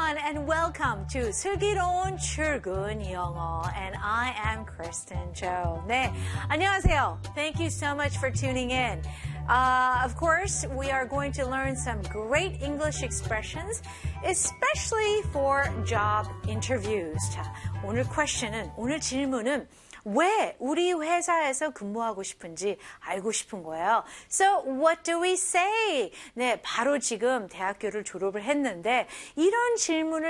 and welcome to 슬기로운 출근 영어. And I am Kristen Joe. 네, 안녕하세요. Thank you so much for tuning in. Of course, we are going to learn some great English expressions, especially for job interviews. 자, 오늘 질문은 왜 우리 회사에서 근무하고 싶은지 알고 싶은 거예요. So, what do we say? 네, 바로 지금 대학교를 졸업을 했는데 이런 질문을